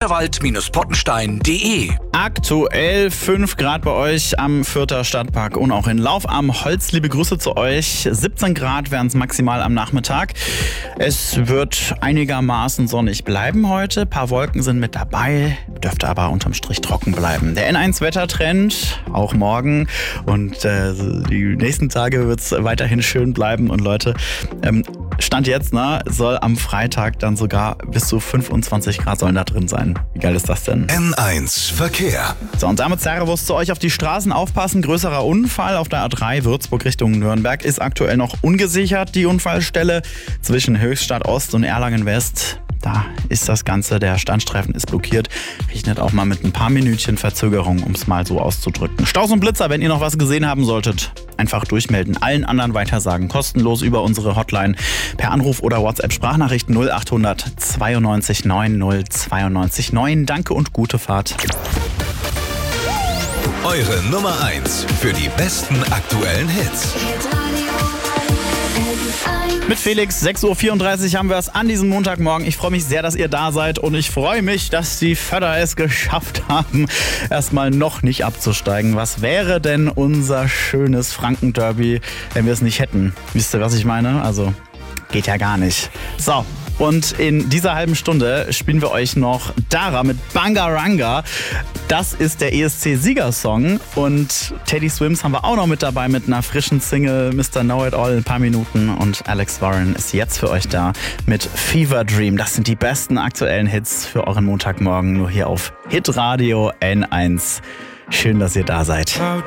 Unterwald-Pottenstein.de. Aktuell 5 Grad bei euch am Fürther Stadtpark und auch in Lauf am Holz. Liebe Grüße zu euch. 17 Grad wären es maximal am Nachmittag. Es wird einigermaßen sonnig bleiben heute. Ein paar Wolken sind mit dabei, dürfte aber unterm Strich trocken bleiben. Der N1-Wettertrend auch morgen und die nächsten Tage wird es weiterhin schön bleiben. Und Leute, Stand jetzt, soll am Freitag dann sogar bis zu 25 Grad sollen da drin sein. Wie geil ist das denn? N1 Verkehr. So, und damit Servus zu euch. Auf die Straßen aufpassen. Größerer Unfall auf der A3 Würzburg Richtung Nürnberg ist aktuell noch ungesichert. Die Unfallstelle zwischen Höchstadt Ost und Erlangen West. Da ist das Ganze, der Standstreifen ist blockiert. Rechnet auch mal mit ein paar Minütchen Verzögerung, um es mal so auszudrücken. Staus und Blitzer, wenn ihr noch was gesehen haben solltet, einfach durchmelden. Allen anderen weitersagen. Kostenlos über unsere Hotline per Anruf oder WhatsApp-Sprachnachrichten 0800 92 90 92 9. Danke und gute Fahrt. Eure Nummer 1 für die besten aktuellen Hits. Mit Felix, 6.34 Uhr haben wir es an diesem Montagmorgen. Ich freue mich sehr, dass ihr da seid und ich freue mich, dass die Förder es geschafft haben, erstmal noch nicht abzusteigen. Was wäre denn unser schönes Franken-Derby, wenn wir es nicht hätten? Wisst ihr, was ich meine? Also, geht ja gar nicht. So. Und in dieser halben Stunde spielen wir euch noch Dara mit Bangaranga. Das ist der ESC-Siegersong. Und Teddy Swims haben wir auch noch mit dabei mit einer frischen Single, Mr. Know-It-All in ein paar Minuten. Und Alex Warren ist jetzt für euch da mit Fever Dream. Das sind die besten aktuellen Hits für euren Montagmorgen. Nur hier auf Hitradio N1. Schön, dass ihr da seid.